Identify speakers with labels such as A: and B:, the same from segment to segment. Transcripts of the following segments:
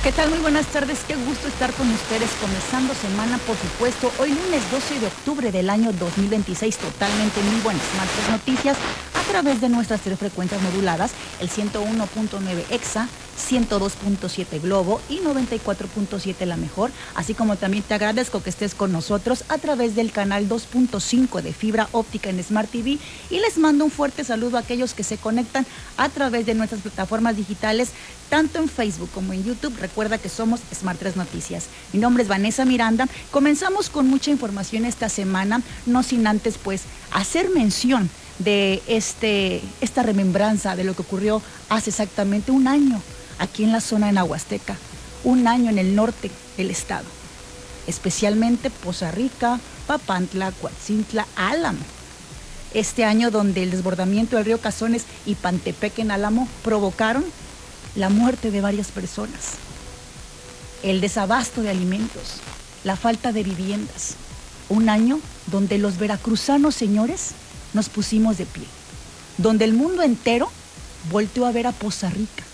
A: ¿Qué tal? Muy buenas tardes, qué gusto estar con ustedes, comenzando semana, por supuesto, hoy lunes 12 de octubre del año 2026, totalmente en vivo en Smart 3 Noticias, a través de nuestras tres frecuencias moduladas, el 101.9 EXA, 102.7 Globo y 94.7 La Mejor, así como también te agradezco que estés con nosotros a través del canal 2.5 de fibra óptica en Smart TV, y les mando un fuerte saludo a aquellos que se conectan a través de nuestras plataformas digitales, tanto en Facebook como en YouTube. Recuerda que somos Smart 3 Noticias. Mi nombre es Vanessa Miranda. Comenzamos con mucha información esta semana, no sin antes pues hacer mención de esta remembranza de lo que ocurrió hace exactamente un año aquí en la zona de Nahuasteca, un año en el norte del estado, especialmente Poza Rica, Papantla, Coatzintla, Álamo. Este año donde el desbordamiento del río Cazones y Pantepec en Álamo provocaron la muerte de varias personas, el desabasto de alimentos, la falta de viviendas. Un año donde los veracruzanos, señores, nos pusimos de pie, donde el mundo entero volteó a ver a Poza Rica.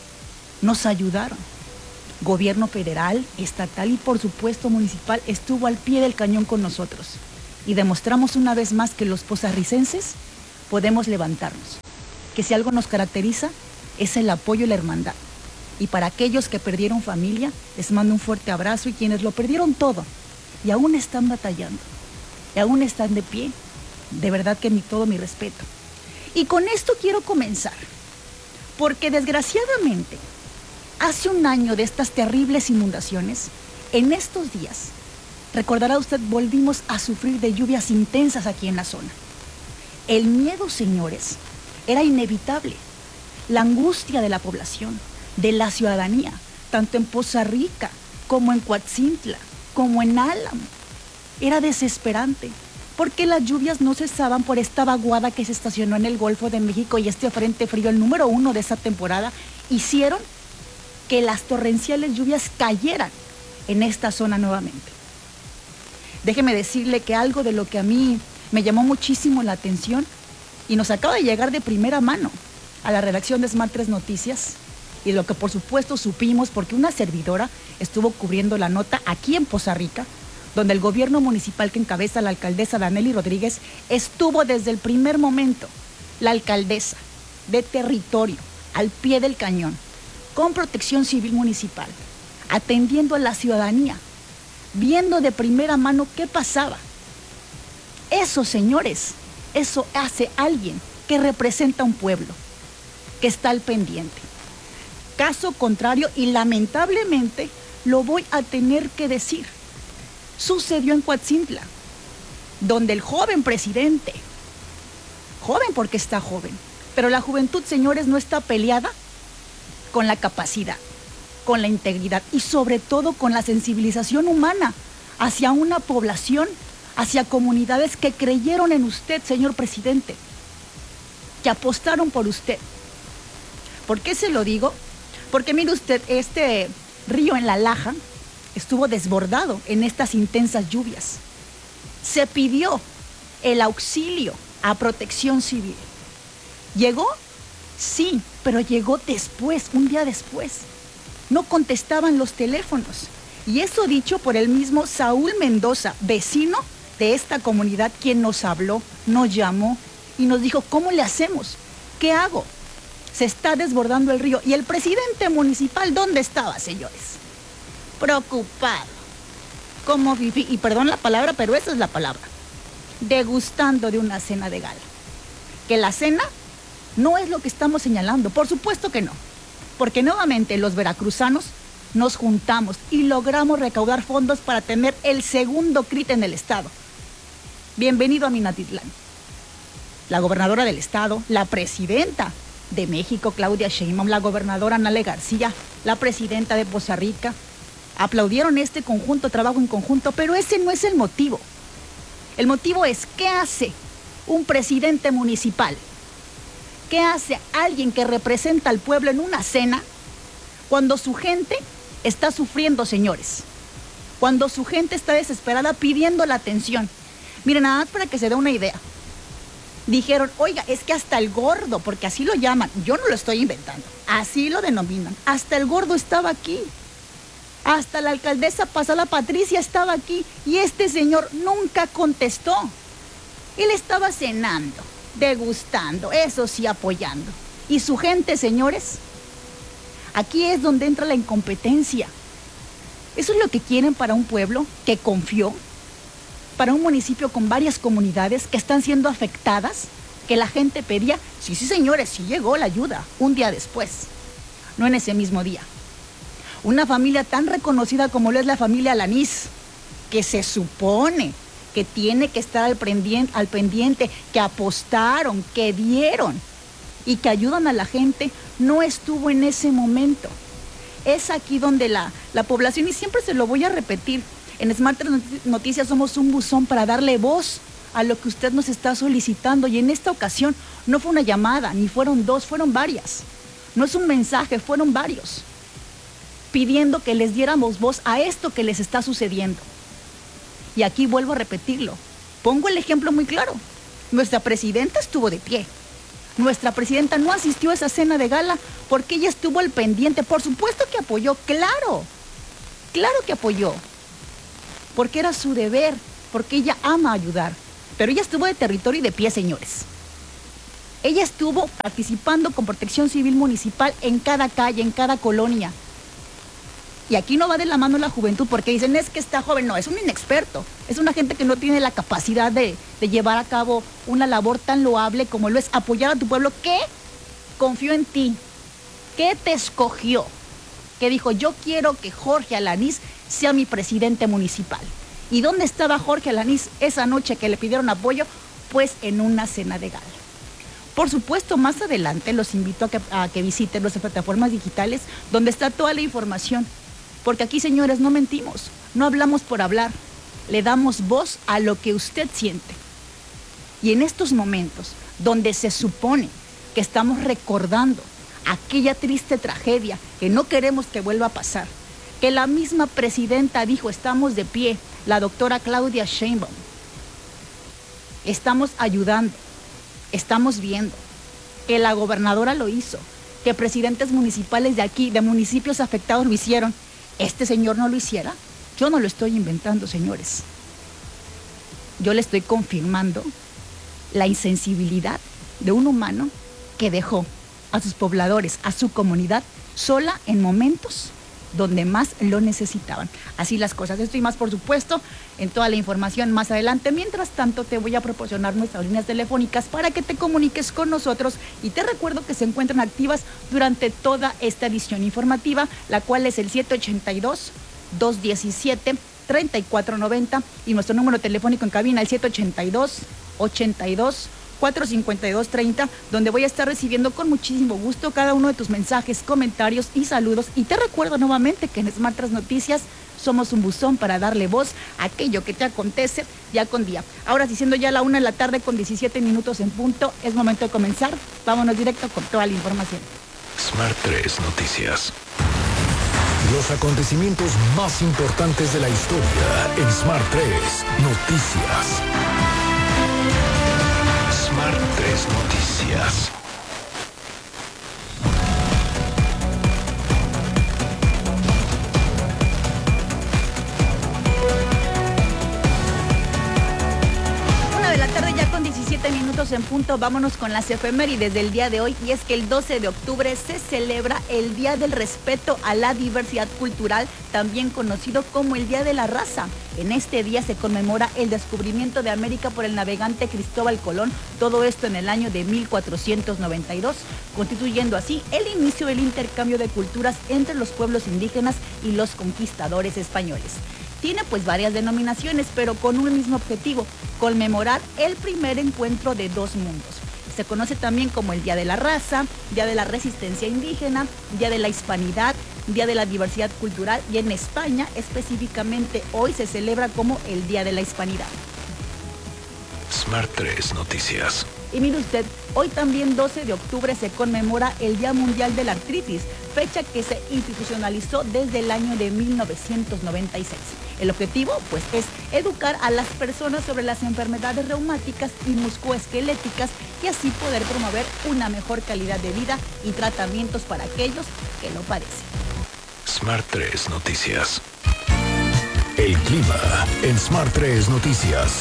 A: Nos ayudaron. Gobierno federal, estatal y por supuesto municipal estuvo al pie del cañón con nosotros, y demostramos una vez más que los pozarricenses podemos levantarnos, que si algo nos caracteriza es el apoyo y la hermandad. Y para aquellos que perdieron familia, les mando un fuerte abrazo, y quienes lo perdieron todo y aún están batallando y aún están de pie, de verdad que todo mi respeto. Y con esto quiero comenzar, porque desgraciadamente hace un año de estas terribles inundaciones, en estos días, recordará usted, volvimos a sufrir de lluvias intensas aquí en la zona. El miedo, señores, era inevitable. La angustia de la población, de la ciudadanía, tanto en Poza Rica como en Coatzintla, como en Álamo, era desesperante, porque las lluvias no cesaban por esta vaguada que se estacionó en el Golfo de México, y este frente frío, el número 1 de esta temporada, hicieron que las torrenciales lluvias cayeran en esta zona nuevamente. Déjeme decirle que algo de lo que a mí me llamó muchísimo la atención y nos acaba de llegar de primera mano a la redacción de Smart 3 Noticias, y lo que por supuesto supimos porque una servidora estuvo cubriendo la nota aquí en Poza Rica, donde el gobierno municipal que encabeza la alcaldesa Danely Rodríguez estuvo desde el primer momento. La alcaldesa de territorio, al pie del cañón, con protección civil municipal, atendiendo a la ciudadanía, viendo de primera mano qué pasaba. Eso, señores, eso hace alguien que representa a un pueblo, que está al pendiente. Caso contrario, y lamentablemente lo voy a tener que decir, sucedió en Coatzintla, donde el joven presidente, joven porque está joven, pero la juventud, señores, no está peleada con la capacidad, con la integridad y sobre todo con la sensibilización humana hacia una población, hacia comunidades que creyeron en usted, señor presidente, que apostaron por usted. ¿Por qué se lo digo? Porque mire usted, este río en La Laja estuvo desbordado en estas intensas lluvias. Se pidió el auxilio a Protección Civil. ¿Llegó? Sí, pero llegó después, un día después. No contestaban los teléfonos. Y eso dicho por el mismo Saúl Mendoza, vecino de esta comunidad, quien nos habló, nos llamó y nos dijo, ¿cómo le hacemos? ¿Qué hago? Se está desbordando el río. ¿Y el presidente municipal dónde estaba, señores? Preocupado. Como viví, y perdón la palabra, pero esa es la palabra, degustando de una cena de gala. Que la cena no es lo que estamos señalando, por supuesto que no, porque nuevamente los veracruzanos nos juntamos y logramos recaudar fondos para tener el segundo CRIT en el estado. Bienvenido a Minatitlán. La gobernadora del estado, la presidenta de México, Claudia Sheinbaum, la gobernadora Nale García, la presidenta de Poza Rica, aplaudieron este conjunto, trabajo en conjunto, pero ese no es el motivo. El motivo es, ¿qué hace un presidente municipal? ¿Qué hace alguien que representa al pueblo en una cena cuando su gente está sufriendo, señores? Cuando su gente está desesperada pidiendo la atención. Miren, nada más para que se dé una idea. Dijeron, oiga, es que hasta el gordo, porque así lo llaman, yo no lo estoy inventando, así lo denominan, hasta el gordo estaba aquí. Hasta la alcaldesa pasada Patricia estaba aquí y este señor nunca contestó. Él estaba cenando, degustando, eso sí, apoyando. ¿Y su gente, señores? Aquí es donde entra la incompetencia. ¿Eso es lo que quieren para un pueblo que confió? ¿Para un municipio con varias comunidades que están siendo afectadas? Que la gente pedía, sí, señores, sí llegó la ayuda, un día después, no en ese mismo día. Una familia tan reconocida como lo es la familia Alanís, que se supone que tiene que estar al pendiente, que apostaron, que dieron y que ayudan a la gente, no estuvo en ese momento. Es aquí donde la población, y siempre se lo voy a repetir, en Smart 3 Noticias somos un buzón para darle voz a lo que usted nos está solicitando, y en esta ocasión no fue una llamada, ni fueron dos, fueron varias. No es un mensaje, fueron varios, pidiendo que les diéramos voz a esto que les está sucediendo. Y aquí vuelvo a repetirlo, pongo el ejemplo muy claro, nuestra presidenta estuvo de pie. Nuestra presidenta no asistió a esa cena de gala porque ella estuvo al pendiente. Por supuesto que apoyó, claro que apoyó, porque era su deber, porque ella ama ayudar. Pero ella estuvo de territorio y de pie, señores. Ella estuvo participando con Protección Civil Municipal en cada calle, en cada colonia. Y aquí no va de la mano la juventud porque dicen, es que está joven. No, es un inexperto. Es una gente que no tiene la capacidad de llevar a cabo una labor tan loable como lo es apoyar a tu pueblo, que confió en ti, que te escogió, que dijo, yo quiero que Jorge Alanís sea mi presidente municipal. ¿Y dónde estaba Jorge Alanís esa noche que le pidieron apoyo? Pues en una cena de gala. Por supuesto, más adelante los invito a que visiten nuestras plataformas digitales donde está toda la información. Porque aquí, señores, no mentimos, no hablamos por hablar, le damos voz a lo que usted siente. Y en estos momentos, donde se supone que estamos recordando aquella triste tragedia que no queremos que vuelva a pasar, que la misma presidenta dijo, estamos de pie, la doctora Claudia Sheinbaum, estamos ayudando, estamos viendo, que la gobernadora lo hizo, que presidentes municipales de aquí, de municipios afectados lo hicieron. ¿Este señor no lo hiciera? Yo no lo estoy inventando, señores. Yo le estoy confirmando la insensibilidad de un humano que dejó a sus pobladores, a su comunidad, sola en momentos donde más lo necesitaban. Así las cosas. Esto y más, por supuesto, en toda la información más adelante. Mientras tanto, te voy a proporcionar nuestras líneas telefónicas para que te comuniques con nosotros, y te recuerdo que se encuentran activas durante toda esta edición informativa, la cual es el 782-217-3490 y nuestro número telefónico en cabina, el 782-82-452-30, donde voy a estar recibiendo con muchísimo gusto cada uno de tus mensajes, comentarios y saludos. Y te recuerdo nuevamente que en Smart 3 Noticias somos un buzón para darle voz a aquello que te acontece día con día. Ahora, siendo ya la 1 de la tarde con 17 minutos en punto, es momento de comenzar. Vámonos directo con toda la información.
B: Smart 3 Noticias. Los acontecimientos más importantes de la historia en Smart 3 Noticias. Smart 3 Noticias.
A: En punto, vámonos con las efemérides del día de hoy, y es que el 12 de octubre se celebra el Día del Respeto a la Diversidad Cultural, también conocido como el Día de la Raza. En este día se conmemora el descubrimiento de América por el navegante Cristóbal Colón, todo esto en el año de 1492, constituyendo así el inicio del intercambio de culturas entre los pueblos indígenas y los conquistadores españoles. Tiene pues varias denominaciones, pero con un mismo objetivo: conmemorar el primer encuentro de dos mundos. Se conoce también como el Día de la Raza, Día de la Resistencia Indígena, Día de la Hispanidad, Día de la Diversidad Cultural, y en España específicamente hoy se celebra como el Día de la Hispanidad.
B: Smart 3 Noticias.
A: Y mire usted, hoy también 12 de octubre se conmemora el Día Mundial de la Artritis, fecha que se institucionalizó desde el año de 1996. El objetivo, pues, es educar a las personas sobre las enfermedades reumáticas y musculoesqueléticas, y así poder promover una mejor calidad de vida y tratamientos para aquellos que lo padecen.
B: Smart 3 Noticias. El clima en Smart 3 Noticias.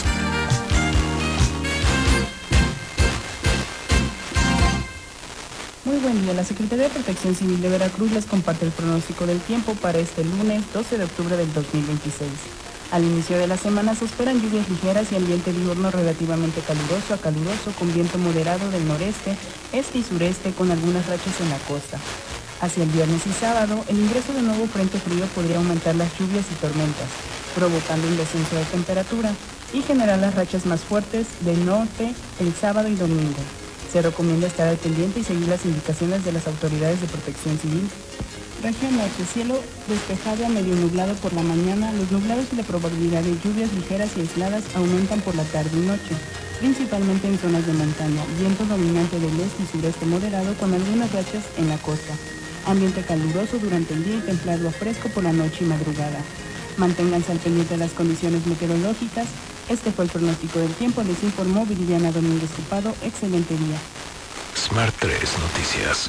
C: Muy buen día. La Secretaría de Protección Civil de Veracruz les comparte el pronóstico del tiempo para este lunes 12 de octubre del 2026. Al inicio de la semana se esperan lluvias ligeras y ambiente diurno relativamente caluroso a caluroso con viento moderado del noreste, este y sureste con algunas rachas en la costa. Hacia el viernes y sábado, el ingreso de nuevo frente frío podría aumentar las lluvias y tormentas, provocando un descenso de temperatura y generar las rachas más fuertes del norte el sábado y domingo. Se recomienda estar al pendiente y seguir las indicaciones de las autoridades de protección civil. Región norte, cielo despejado a medio nublado por la mañana. Los nublados y la probabilidad de lluvias ligeras y aisladas aumentan por la tarde y noche, principalmente en zonas de montaña. Viento dominante del este y sureste moderado con algunas rachas en la costa. Ambiente caluroso durante el día y templado a fresco por la noche y madrugada. Manténganse al pendiente de las condiciones meteorológicas. Este fue el pronóstico del tiempo. Les informó Viridiana Domínguez Cupado. Excelente día.
B: Smart 3 Noticias.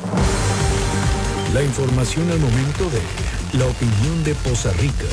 B: La información al momento de la opinión de Poza Rica.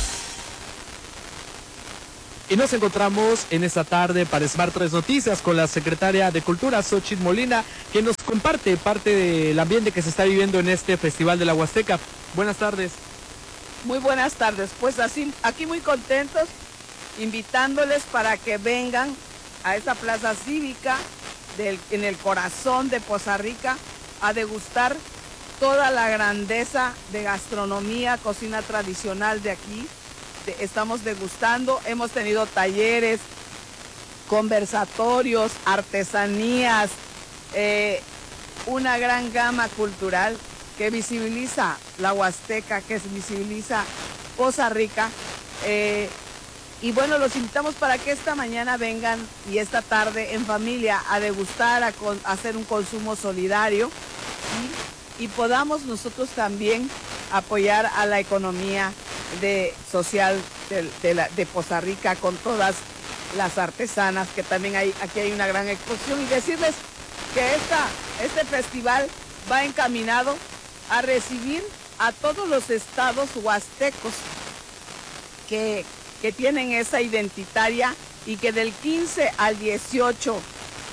D: Y nos encontramos en esta tarde para Smart 3 Noticias con la secretaria de Cultura, Xochitl Molina, que nos comparte parte del ambiente que se está viviendo en este Festival de la Huasteca. Buenas tardes.
E: Muy buenas tardes. Pues así, aquí muy contentos, invitándoles para que vengan a esta plaza cívica en el corazón de Poza Rica a degustar toda la grandeza de gastronomía, cocina tradicional de aquí. Estamos degustando, hemos tenido talleres, conversatorios, artesanías, una gran gama cultural que visibiliza la Huasteca, que visibiliza Poza Rica. Y bueno, los invitamos para que esta mañana vengan y esta tarde en familia a degustar, a hacer un consumo solidario y podamos nosotros también apoyar a la economía social de Poza Rica con todas las artesanas, que también aquí hay una gran exposición, y decirles que este festival va encaminado a recibir a todos los estados huastecos que tienen esa identitaria, y que del 15 al 18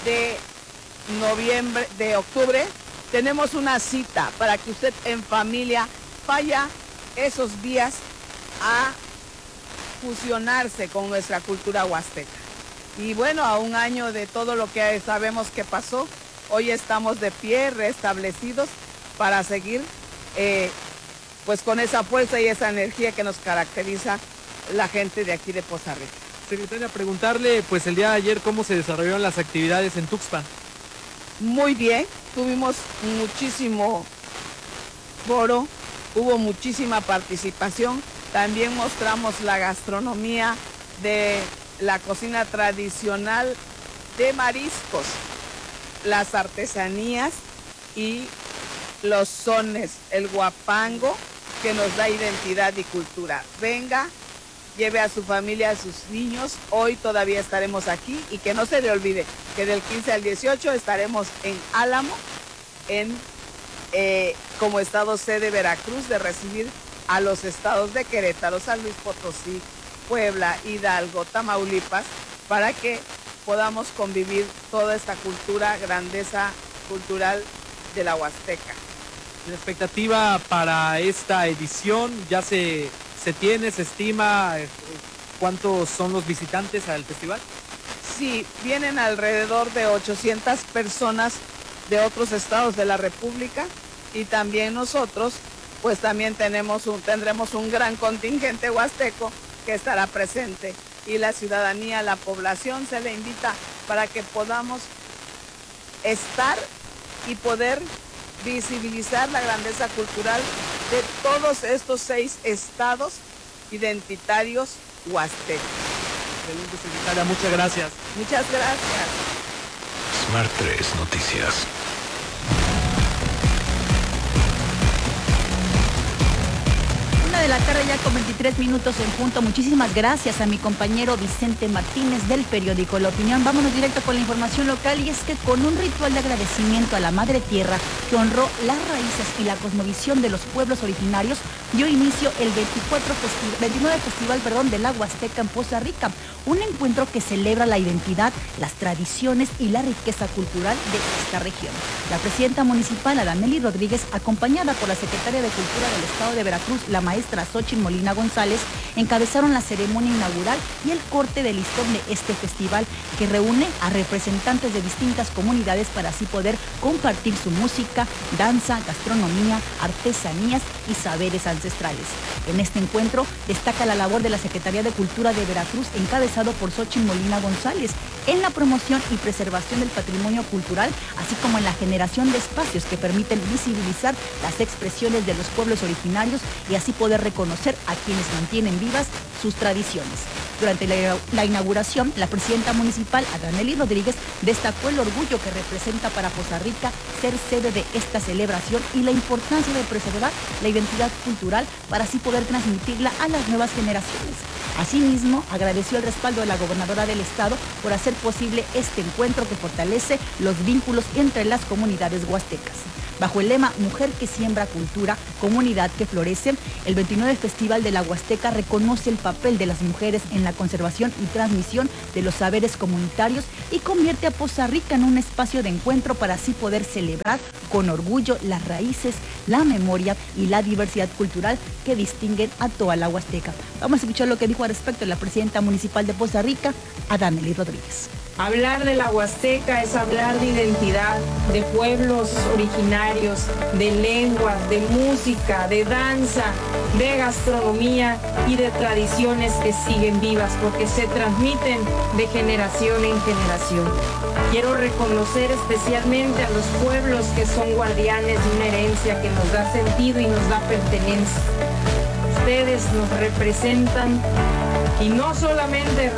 E: de octubre tenemos una cita para que usted en familia vaya esos días a fusionarse con nuestra cultura huasteca. Y bueno, a un año de todo lo que sabemos que pasó, hoy estamos de pie, restablecidos, para seguir pues con esa fuerza y esa energía que nos caracteriza la gente de aquí de Poza Rica.
D: Secretaria, preguntarle pues el día de ayer cómo se desarrollaron las actividades en Tuxpan.
E: Muy bien, tuvimos muchísimo foro, hubo muchísima participación. También mostramos la gastronomía de la cocina tradicional de mariscos, las artesanías y los sones, el huapango, que nos da identidad y cultura. Venga, lleve a su familia, a sus niños. Hoy todavía estaremos aquí, y que no se le olvide que del 15 al 18 estaremos en Álamo, como estado sede Veracruz, de recibir a los estados de Querétaro, San Luis Potosí, Puebla, Hidalgo, Tamaulipas, para que podamos convivir toda esta cultura, grandeza cultural de la Huasteca.
D: La expectativa para esta edición ya se estima cuántos son los visitantes al festival.
E: Sí, vienen alrededor de 800 personas de otros estados de la República, y también nosotros pues también tendremos un gran contingente huasteco que estará presente, y la ciudadanía, la población se le invita para que podamos estar y poder visibilizar la grandeza cultural de todos estos 6 estados identitarios huastecos.
D: Excelente, secretaria, muchas gracias.
E: Muchas gracias.
B: Smart 3 Noticias.
A: de la tarde ya con 23 minutos en punto. Muchísimas gracias a mi compañero Vicente Martínez del periódico La Opinión. Vámonos directo con la información local, y es que con un ritual de agradecimiento a la Madre Tierra que honró las raíces y la cosmovisión de los pueblos originarios, dio inicio el 29 Festival de la Huasteca en Poza Rica, un encuentro que celebra la identidad, las tradiciones y la riqueza cultural de esta región. La presidenta municipal, Adanely Rodríguez, acompañada por la secretaria de Cultura del Estado de Veracruz, la maestra Xochitl Molina González, encabezaron la ceremonia inaugural y el corte de listón de este festival, que reúne a representantes de distintas comunidades para así poder compartir su música, danza, gastronomía, artesanías y saberes ancestrales. En este encuentro destaca la labor de la Secretaría de Cultura de Veracruz, encabezado por Xochitl Molina González, en la promoción y preservación del patrimonio cultural, así como en la generación de espacios que permiten visibilizar las expresiones de los pueblos originarios y así poder reconocer a quienes mantienen vivas sus tradiciones. Durante la inauguración, la presidenta municipal, Adanely Rodríguez, destacó el orgullo que representa para Poza Rica ser sede de esta celebración y la importancia de preservar la identidad cultural para así poder transmitirla a las nuevas generaciones. Asimismo, agradeció el respaldo de la gobernadora del estado por hacer posible este encuentro que fortalece los vínculos entre las comunidades huastecas. Bajo el lema Mujer que siembra cultura, comunidad que florece, el 29 Festival de la Huasteca reconoce el papel de las mujeres en la conservación y transmisión de los saberes comunitarios y convierte a Poza Rica en un espacio de encuentro para así poder celebrar con orgullo las raíces, la memoria y la diversidad cultural que distinguen a toda la Huasteca. Vamos a escuchar lo que dijo al respecto la presidenta municipal de Poza Rica, Adanely Rodríguez.
F: Hablar de la Huasteca es hablar de identidad, de pueblos originarios, de lenguas, de música, de danza, de gastronomía y de tradiciones que siguen vivas porque se transmiten de generación en generación. Quiero reconocer especialmente a los pueblos que son guardianes de una herencia que nos da sentido y nos da pertenencia. Ustedes nos representan y no solamente